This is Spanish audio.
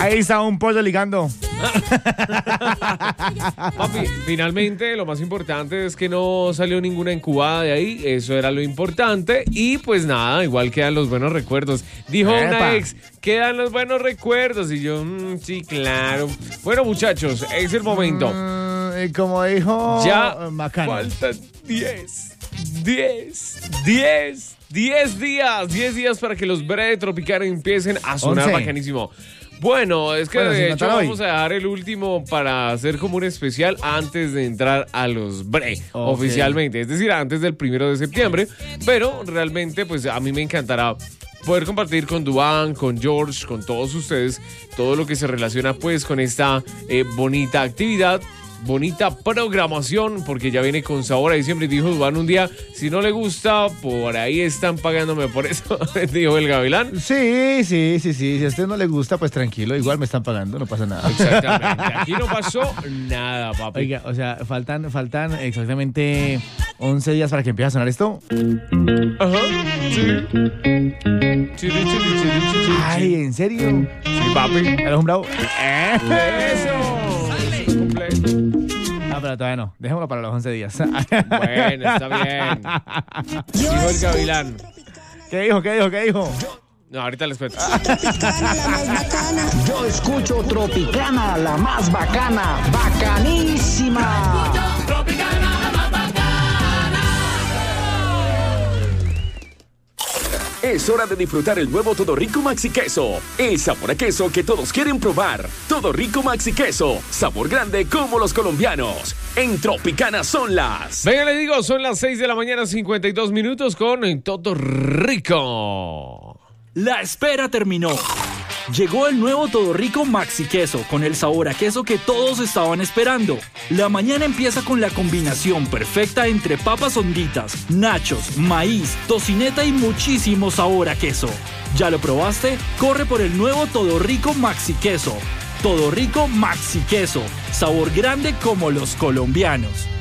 Ahí está un pollo ligando. Papi, finalmente lo más importante es que no salió ninguna incubada de ahí. Eso era lo importante. Y pues nada, igual quedan los buenos recuerdos. Dijo una ex, quedan los buenos recuerdos. Y yo, sí, claro. Bueno, muchachos, es el momento. Como dijo ya Macano. Faltan 10 días para que los Bre de Tropicana empiecen a sonar 11. bacanísimo. Bueno, es que de hecho hoy. vamos a dejar el último para hacer como un especial antes de entrar a los Bre oficialmente, es decir, antes del 1 de septiembre, pero realmente pues a mí me encantará poder compartir con Duván, con George, con todos ustedes, todo lo que se relaciona pues con esta bonita actividad. Bonita programación, porque ya viene con sabor a diciembre. Dijo Duván un día, si no le gusta, por ahí están pagándome por eso, dijo el Gavilán. Sí. Si a usted no le gusta, pues tranquilo, igual me están pagando, no pasa nada. Exactamente, aquí no pasó nada, papi. Oiga, o sea, faltan exactamente 11 días para que empiece a sonar esto. Ajá, sí. Chiri. Ay, ¿en serio? Sí, papi. ¿Eres un bravo? ¡Eso! No, pero todavía no. Dejémoslo para los 11 días. Bueno, está bien. Dijo el Gavilán. ¿Qué dijo? No, ahorita les cuento. Yo escucho Tropicana, la más bacana. Bacanísima. Es hora de disfrutar el nuevo Todo Rico Maxi Queso. El sabor a queso que todos quieren probar. Todo Rico Maxi Queso. Sabor grande como los colombianos. En Tropicana son las... Venga, le digo, son las 6 de la mañana, 52 minutos con Todo Rico. La espera terminó. Llegó el nuevo Todo Rico Maxi Queso con el sabor a queso que todos estaban esperando. La mañana empieza con la combinación perfecta entre papas honditas, nachos, maíz, tocineta y muchísimo sabor a queso. ¿Ya lo probaste? Corre por el nuevo Todo Rico Maxi Queso. Todo Rico Maxi Queso. Sabor grande como los colombianos.